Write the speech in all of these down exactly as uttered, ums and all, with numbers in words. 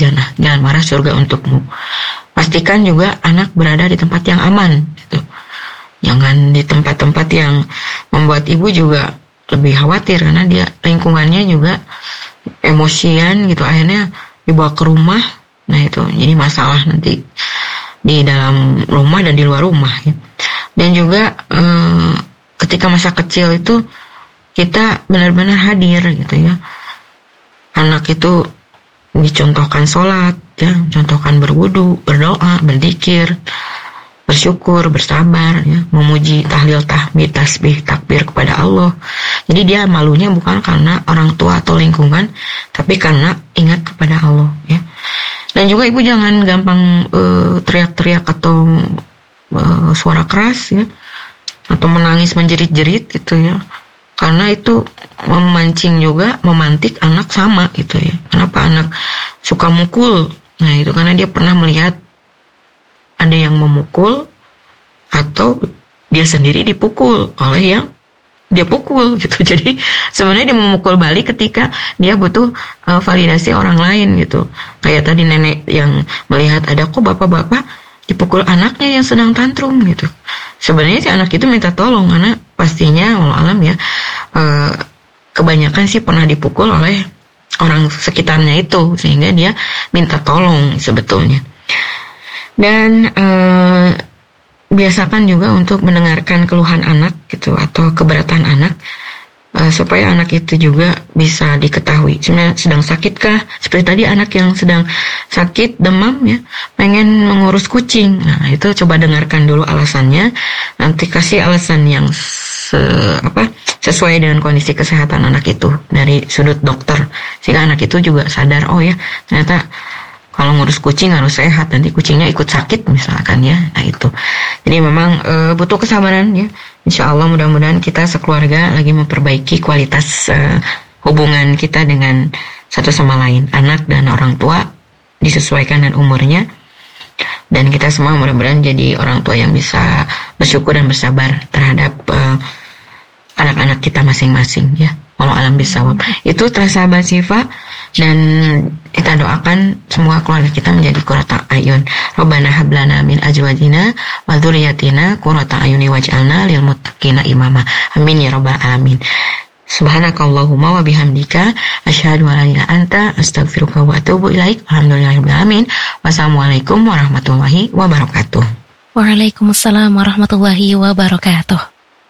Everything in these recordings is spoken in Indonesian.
jannah, jangan marah, surga untukmu. Pastikan juga anak berada di tempat yang aman gitu. Jangan di tempat-tempat yang membuat ibu juga lebih khawatir, karena dia lingkungannya juga emosian gitu, akhirnya dibawa ke rumah. Nah itu jadi masalah nanti di dalam rumah dan di luar rumah ya. Dan juga eh, ketika masa kecil itu kita benar-benar hadir gitu ya. Anak itu dicontohkan sholat ya, contohkan berwudu, berdoa, berzikir, bersyukur, bersabar ya, memuji, tahlil, tahmid, tasbih, takbir kepada Allah. Jadi dia malunya bukan karena orang tua atau lingkungan, tapi karena ingat kepada Allah ya. Dan juga ibu jangan gampang uh, teriak-teriak atau uh, suara keras ya, atau menangis menjerit-jerit gitu ya, karena itu memancing juga, memantik anak sama gitu ya. Kenapa anak suka mukul? Nah itu karena dia pernah melihat ada yang memukul atau dia sendiri dipukul oleh yang dia pukul gitu. Jadi sebenarnya dia memukul balik ketika dia butuh uh, validasi orang lain gitu. Kayak tadi nenek yang melihat ada kok bapak-bapak dipukul anaknya yang sedang tantrum gitu. Sebenarnya si anak itu minta tolong karena pastinya walau alam ya uh, kebanyakan sih pernah dipukul oleh orang sekitarnya itu, sehingga dia minta tolong sebetulnya. Dan uh, biasakan juga untuk mendengarkan keluhan anak gitu atau keberatan anak uh, supaya anak itu juga bisa diketahui sebenarnya sedang sakitkah. Seperti tadi anak yang sedang sakit demam ya, pengen mengurus kucing. Nah itu coba dengarkan dulu alasannya, nanti kasih alasan yang se, apa sesuai dengan kondisi kesehatan anak itu dari sudut dokter, sehingga anak itu juga sadar oh ya ternyata kalau ngurus kucing harus sehat, nanti kucingnya ikut sakit misalkan ya. Nah itu. Jadi memang e, butuh kesabaran ya. Insya Allah mudah-mudahan kita sekeluarga lagi memperbaiki kualitas e, hubungan kita dengan satu sama lain. Anak dan orang tua disesuaikan dengan umurnya. Dan kita semua mudah-mudahan jadi orang tua yang bisa bersyukur dan bersabar terhadap e, anak-anak kita masing-masing ya. Walau alam bisawab. Itu sahabat Syifa, dan kita doakan semua keluarga kita menjadi qurrata ayun. Rabbana hablana min azwajina wa dzurriyyatina qurrata ayuni waj'alna lil muttaqina imama. Amin ya rabbal alamin. Subhanakallahumma wa bihamdika asyhadu an la ilaha illa anta astaghfiruka wa atubu ilaik. Alhamdulillahirabbil alamin. Wassalamualaikum warahmatullahi wabarakatuh. Waalaikumsalam warahmatullahi wabarakatuh.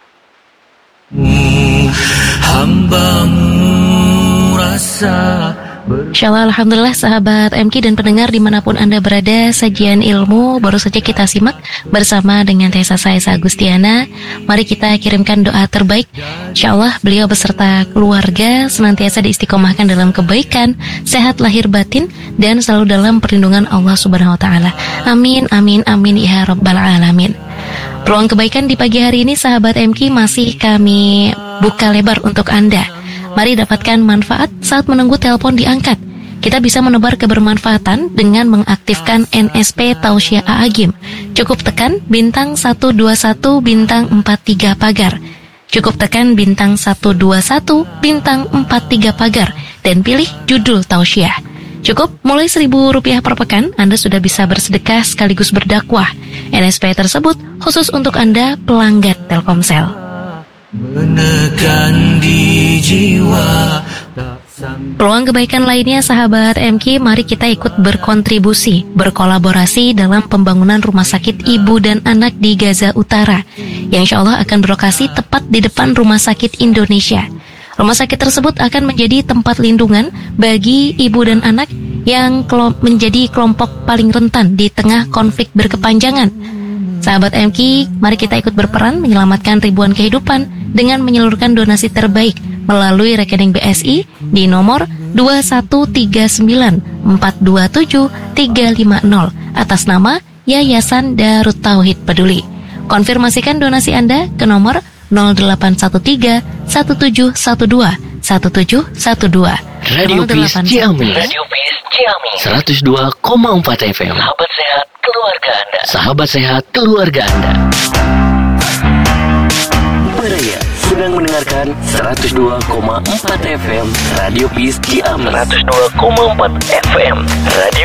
Hambamu rasa Insyaallah, alhamdulillah sahabat M K dan pendengar dimanapun Anda berada, sajian ilmu baru saja kita simak bersama dengan Tessa Saisa Agustiana. Mari kita kirimkan doa terbaik. Insyaallah beliau beserta keluarga senantiasa diistiqomahkan dalam kebaikan, sehat lahir batin, dan selalu dalam perlindungan Allah Subhanahu wa Ta'ala. Amin, amin, amin ya Rabbal Alamin. Peluang kebaikan di pagi hari ini sahabat M K masih kami buka lebar untuk Anda. Mari dapatkan manfaat saat menunggu telepon diangkat. Kita bisa menebar kebermanfaatan dengan mengaktifkan N S P Tausiah A'agim. Cukup tekan bintang satu dua satu bintang empat tiga pagar. Cukup tekan bintang satu dua satu bintang empat tiga pagar dan pilih judul Tausiah. Cukup mulai seribu rupiah per pekan, Anda sudah bisa bersedekah sekaligus berdakwah. N S P tersebut khusus untuk Anda pelanggan Telkomsel. Menekan di jiwa. Peluang kebaikan lainnya sahabat M K, mari kita ikut berkontribusi, berkolaborasi dalam pembangunan rumah sakit ibu dan anak di Gaza Utara, yang insya Allah akan berlokasi tepat di depan Rumah Sakit Indonesia. Rumah sakit tersebut akan menjadi tempat lindungan bagi ibu dan anak yang kelom- menjadi kelompok paling rentan di tengah konflik berkepanjangan. Sahabat M K, mari kita ikut berperan menyelamatkan ribuan kehidupan dengan menyalurkan donasi terbaik melalui rekening B S I di nomor dua satu tiga sembilan empat dua tujuh tiga lima nol atas nama Yayasan Darut Tauhid Peduli. Konfirmasikan donasi Anda ke nomor nol delapan satu tiga satu tujuh satu dua satu tujuh satu dua. Radio Peace Ciamis. Radio Peace Ciamis. seratus dua koma empat F M. Sahabat sehat keluarga Anda. Sahabat sehat keluarga Anda. Peraya sedang mendengarkan seratus dua koma empat F M Radio Peace Ciamis. seratus dua koma empat F M Radio